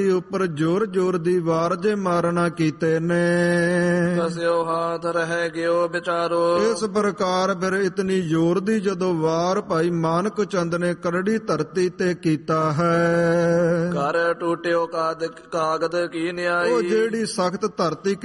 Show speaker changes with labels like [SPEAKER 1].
[SPEAKER 1] ਉੱਪਰ ਜੋਰ ਜੋਰ ਦੀ ਵਾਰ ਜੇ ਮਾਰਨਾ ਕੀਤੇ ਨੇ।
[SPEAKER 2] ਕਸਿਓ ਹਾਥ ਰਹਿ ਗਿਓ ਵਿਚਾਰੋ।
[SPEAKER 1] ਇਸ ਪ੍ਰਕਾਰ ਫਿਰ ਇਤਨੀ ਜ਼ੋਰ ਦੀ ਜਦੋਂ ਵਾਰ ਭਾਈ ਮਾਨਕ ਚੰਦ ਨੇ ਕਰੜੀ ਧਰਤੀ ਤੇ ਕੀਤਾ ਹੈ।
[SPEAKER 2] ਕਰ ਟੂਟਿਓ ਕਾਗਦ ਕੀ ਨਿਆਈ।
[SPEAKER 1] ਉਹ ਜਿਹੜੀ ਸਖਤ ਧਰਤੀ